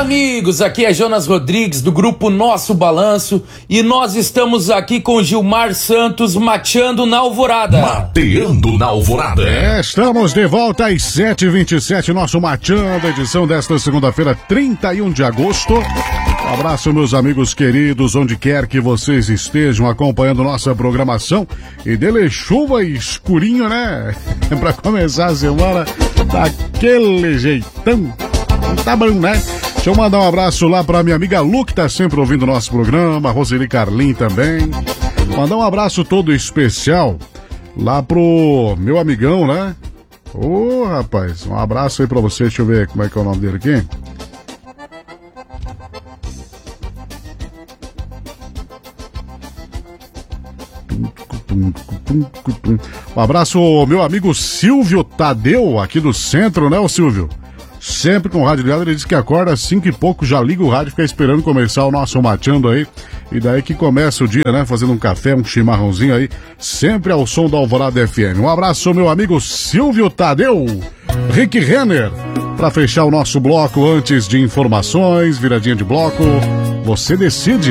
Fala, amigos, aqui é Jonas Rodrigues do grupo Nosso Balanço e nós estamos aqui com Gilmar Santos mateando na Alvorada. Mateando na Alvorada. Estamos de volta às 7h27, nosso Mateando, edição desta segunda-feira, 31 de agosto. Um abraço, meus amigos queridos, onde quer que vocês estejam acompanhando nossa programação. E dele chuva e escurinho, né? Pra começar a semana daquele jeitão. Tá bom, né? Deixa eu mandar um abraço lá pra minha amiga Lu, que tá sempre ouvindo o nosso programa, Roseli Carlin também. Mandar um abraço todo especial lá pro meu amigão, né? Ô, rapaz, um abraço aí pra você. Deixa eu ver como é que é o nome dele aqui. Um abraço, meu amigo Silvio Tadeu, aqui do centro, né, ô Silvio? Sempre com o rádio ligado, ele diz que acorda às 5 e pouco, já liga o rádio, fica esperando começar o nosso mateando aí. E daí que começa o dia, né, fazendo um café, um chimarrãozinho aí, sempre ao som da Alvorada FM. Um abraço, meu amigo Silvio Tadeu, Rick Renner. Pra fechar o nosso bloco, antes de informações, viradinha de bloco, você decide.